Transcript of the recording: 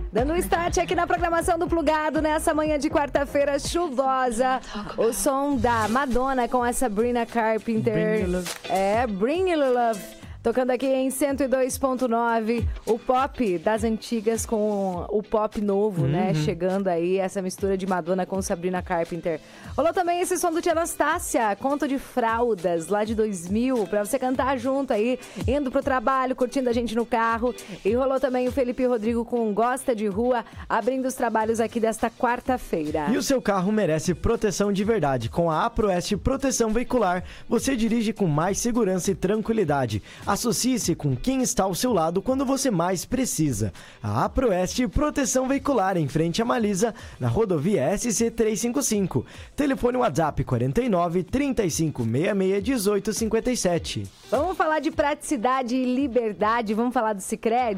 Dando start aqui na programação do Plugado nessa manhã de quarta-feira chuvosa. O som da Madonna com a Sabrina Carpenter. Bring Your Love. Tocando aqui em 102.9, o pop das antigas com o pop novo, né? Chegando aí, essa mistura de Madonna com Sabrina Carpenter. Rolou também esse som do Tia Anastácia, Conto de Fraldas, lá de 2000, pra você cantar junto aí, indo pro trabalho, curtindo a gente no carro. E rolou também o Felipe Rodrigo com Gosta de Rua, abrindo os trabalhos aqui desta quarta-feira. E o seu carro merece proteção de verdade. Com a APROEST Proteção Veicular, você dirige com mais segurança e tranquilidade. Associe-se com quem está ao seu lado quando você mais precisa. A APROEST Proteção Veicular, em frente a Malisa, na rodovia SC 355. Telefone WhatsApp 49 35 66 18 57. Vamos falar de praticidade e liberdade, vamos falar do Sicredi?